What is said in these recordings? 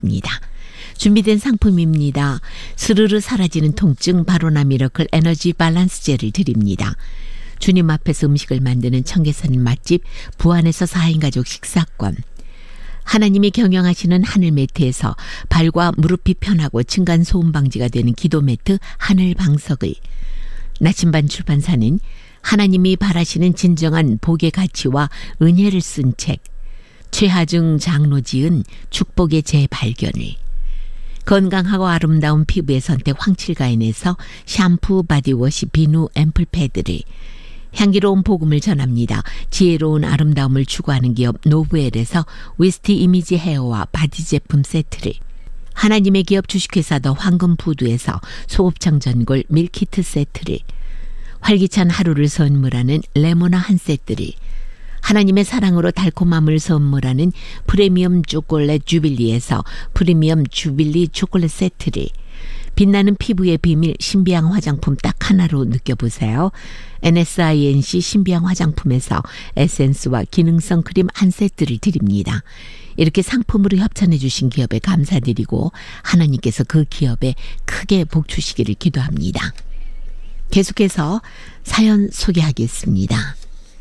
준비된 상품입니다. 스르르 사라지는 통증 바로나 미러클 에너지 밸런스 젤을 드립니다. 주님 앞에서 음식을 만드는 청계산 맛집 부안에서 4인 가족 식사권, 하나님이 경영하시는 하늘 매트에서 발과 무릎이 편하고 층간소음 방지가 되는 기도 매트 하늘 방석을, 나침반 출판사는 하나님이 바라시는 진정한 복의 가치와 은혜를 쓴 책 최하중 장로 지은 축복의 재발견을, 건강하고 아름다운 피부의 선택 황칠가인에서 샴푸, 바디워시, 비누, 앰플 패드를, 향기로운 복음을 전합니다. 지혜로운 아름다움을 추구하는 기업 노브엘에서 위스티 이미지 헤어와 바디 제품 세트를, 하나님의 기업 주식회사 더 황금푸드에서 소곱창 전골 밀키트 세트를, 활기찬 하루를 선물하는 레모나 한 세트를, 하나님의 사랑으로 달콤함을 선물하는 프리미엄 초콜릿 주빌리에서 프리미엄 주빌리 초콜릿 세트를, 빛나는 피부의 비밀 신비한 화장품 딱 하나로 느껴보세요. NSINC 신비한 화장품에서 에센스와 기능성 크림 한 세트를 드립니다. 이렇게 상품으로 협찬해 주신 기업에 감사드리고 하나님께서 그 기업에 크게 복 주시기를 기도합니다. 계속해서 사연 소개하겠습니다.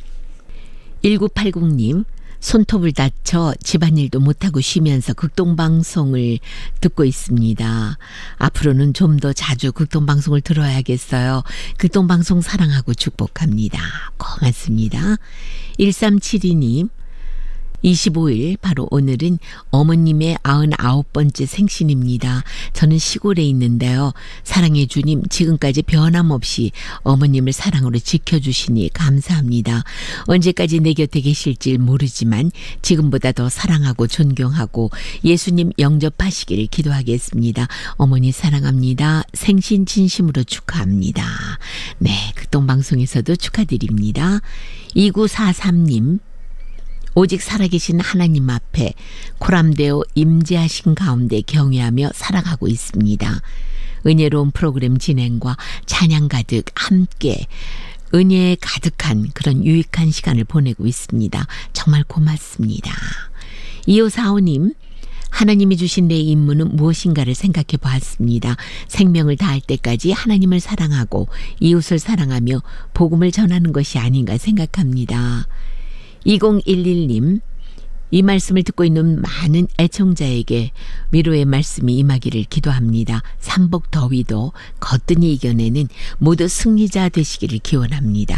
1980님, 손톱을 다쳐 집안일도 못하고 쉬면서 극동방송을 듣고 있습니다. 앞으로는 좀 더 자주 극동방송을 들어야겠어요. 극동방송 사랑하고 축복합니다. 고맙습니다. 1372님, 25일 바로 오늘은 어머님의 99번째 생신입니다. 저는 시골에 있는데요. 사랑의 주님, 지금까지 변함없이 어머님을 사랑으로 지켜주시니 감사합니다. 언제까지 내 곁에 계실지 모르지만 지금보다 더 사랑하고 존경하고 예수님 영접하시기를 기도하겠습니다. 어머니 사랑합니다. 생신 진심으로 축하합니다. 네, 극동방송에서도 축하드립니다. 2943님, 오직 살아계신 하나님 앞에 코람되어 임재하신 가운데 경외하며 살아가고 있습니다. 은혜로운 프로그램 진행과 찬양 가득 함께 은혜에 가득한 그런 유익한 시간을 보내고 있습니다. 정말 고맙습니다. 2545님, 하나님이 주신 내 임무는 무엇인가를 생각해 보았습니다. 생명을 다할 때까지 하나님을 사랑하고 이웃을 사랑하며 복음을 전하는 것이 아닌가 생각합니다. 2011님, 이 말씀을 듣고 있는 많은 애청자에게 위로의 말씀이 임하기를 기도합니다. 삼복 더위도 거뜬히 이겨내는 모두 승리자 되시기를 기원합니다.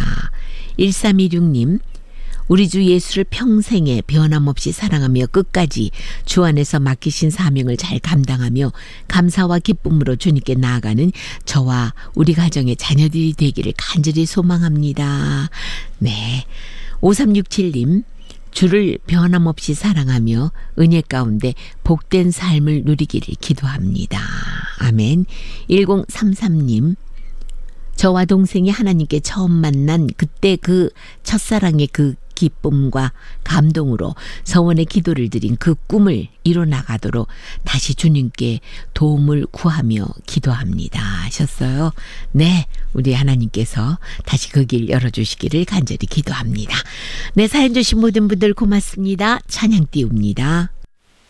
1326님, 우리 주 예수를 평생에 변함없이 사랑하며 끝까지 주 안에서 맡기신 사명을 잘 감당하며 감사와 기쁨으로 주님께 나아가는 저와 우리 가정의 자녀들이 되기를 간절히 소망합니다. 네, 5367님, 주를 변함없이 사랑하며 은혜 가운데 복된 삶을 누리기를 기도합니다. 아멘. 1033님, 저와 동생이 하나님께 처음 만난 그때 그 첫사랑의 그 기쁨과 감동으로 서원의 기도를 드린 그 꿈을 이뤄나가도록 다시 주님께 도움을 구하며 기도합니다 하셨어요. 네, 우리 하나님께서 다시 그 길 열어주시기를 간절히 기도합니다. 네, 사연 주신 모든 분들 고맙습니다. 찬양 띄웁니다.